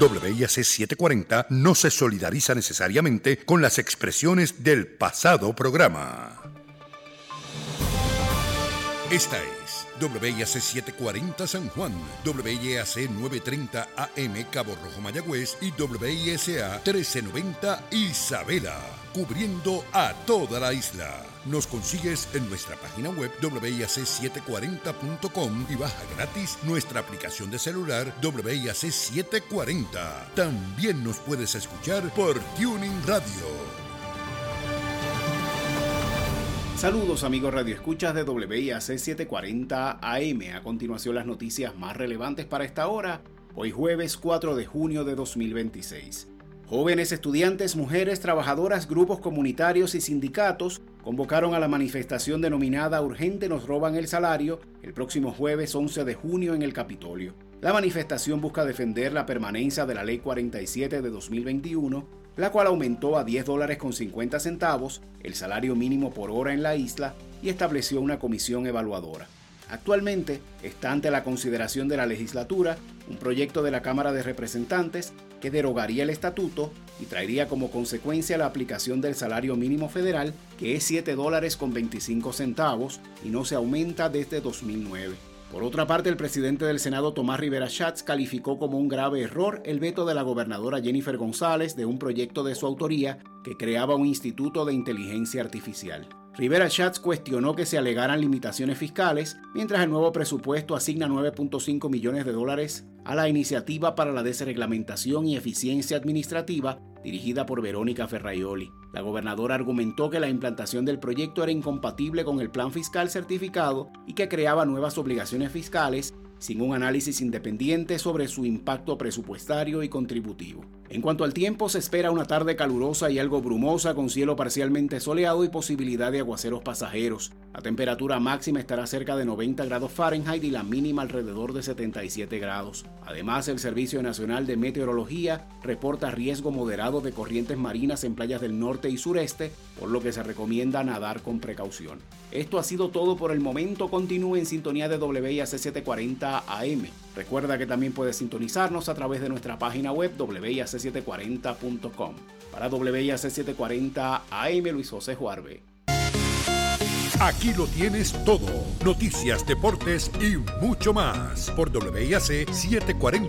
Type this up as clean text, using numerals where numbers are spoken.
WIAC 740 no se solidariza necesariamente con las expresiones del pasado programa. Esta es WIAC 740 San Juan, WIAC 930 AM Cabo Rojo Mayagüez y WISA 1390 Isabela, cubriendo a toda la isla. Nos consigues en nuestra página web WIAC740.com y baja gratis nuestra aplicación de celular WIAC 740. También nos puedes escuchar por Tuning Radio. Saludos amigos radioescuchas de WIAC 740 AM. A continuación las noticias más relevantes para esta hora, hoy jueves 4 de junio de 2026. Jóvenes, estudiantes, mujeres, trabajadoras, grupos comunitarios y sindicatos convocaron a la manifestación denominada Urgente nos roban el salario el próximo jueves 11 de junio en el Capitolio. La manifestación busca defender la permanencia de la Ley 47 de 2021, la cual aumentó a $10.50 el salario mínimo por hora en la isla y estableció una comisión evaluadora. Actualmente está ante la consideración de la legislatura un proyecto de la Cámara de Representantes que derogaría el estatuto y traería como consecuencia la aplicación del salario mínimo federal, que es $7.25 y no se aumenta desde 2009. Por otra parte, el presidente del Senado, Tomás Rivera Schatz, calificó como un grave error el veto de la gobernadora Jennifer González de un proyecto de su autoría que creaba un instituto de inteligencia artificial. Rivera Schatz cuestionó que se alegaran limitaciones fiscales, mientras el nuevo presupuesto asigna $9.5 millones a la iniciativa para la desreglamentación y eficiencia administrativa dirigida por Verónica Ferraioli. La gobernadora argumentó que la implantación del proyecto era incompatible con el plan fiscal certificado y que creaba nuevas obligaciones fiscales sin un análisis independiente sobre su impacto presupuestario y contributivo. En cuanto al tiempo, se espera una tarde calurosa y algo brumosa con cielo parcialmente soleado y posibilidad de aguaceros pasajeros. La temperatura máxima estará cerca de 90 grados Fahrenheit y la mínima alrededor de 77 grados. Además, el Servicio Nacional de Meteorología reporta riesgo moderado de corrientes marinas en playas del norte y sureste, por lo que se recomienda nadar con precaución. Esto ha sido todo por el momento. Continúe en sintonía de WIAC 740 AM. Recuerda que también puedes sintonizarnos a través de nuestra página web WIAC740.com. Para WIAC 740 AM, Luis José Juarbe. Aquí lo tienes todo. Noticias, deportes y mucho más por WIAC 740